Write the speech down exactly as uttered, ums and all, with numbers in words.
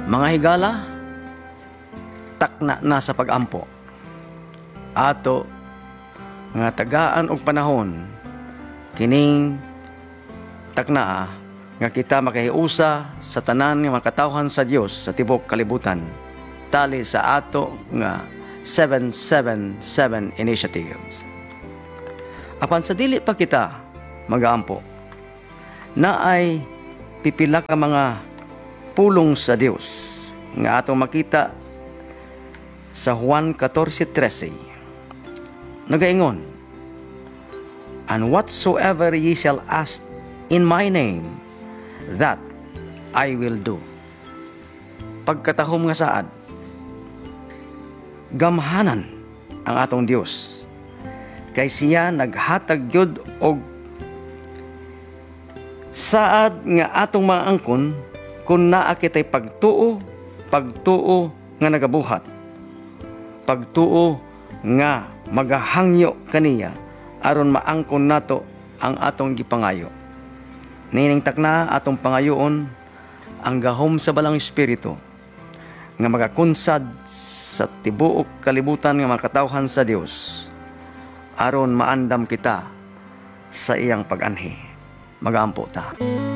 Mga higala, takna na sa pagampo. Ato nga tagaan og panahon kining takna nga kita makahiusa sa tanan nga makatawhan sa Dios sa tibok kalibutan tali sa ato nga seven seven seven initiatives. Apan sa dili pa kita magaampo, naay pipila ka mga pulong sa Dios nga atong makita sa Juan fourteen thirteen. Nagaingon, "And whatsoever ye shall ask in my name, that I will do." Pagkatahom nga saad, gamhanan ang atong Dios, kay siya naghatag gyud og saad nga atong maangkon kung naa kitay pagtuo, pagtuo nga nagabuhat, pagtuo nga magahangyo kaniya aron maangkon nato ang atong gipangayo. Nining takna atong pangayoon ang gahom sa balang espiritu nga magakunsad sa tibuok kalibutan nga makatawhan sa Dios aron maandam kita sa iyang pag-anhi. Magaampo ta.